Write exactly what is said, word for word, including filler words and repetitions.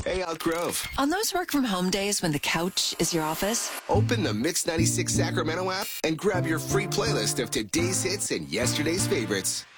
Hey, Elk Grove. On those work from home days when the couch is your office, Open the Mix ninety-six Sacramento app and grab your free playlist of today's hits and yesterday's favorites.